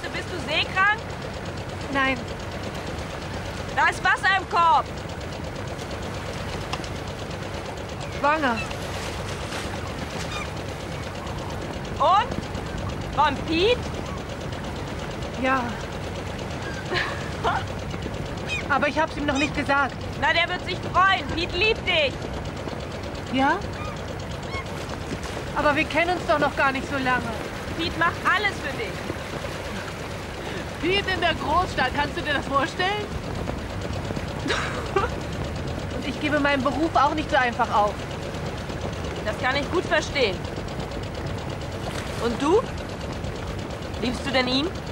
Scheiße, bist du seekrank? Nein. Da ist Wasser im Korb. Schwanger. Und? Von Pete? Ja. Aber ich hab's ihm noch nicht gesagt. Na, der wird sich freuen. Pete liebt dich. Ja? Aber wir kennen uns doch noch gar nicht so lange. Pete macht alles für dich. Pete in der Großstadt, kannst du dir das vorstellen? Und ich gebe meinen Beruf auch nicht so einfach auf. Das kann ich gut verstehen. Und du? Liebst du denn ihn?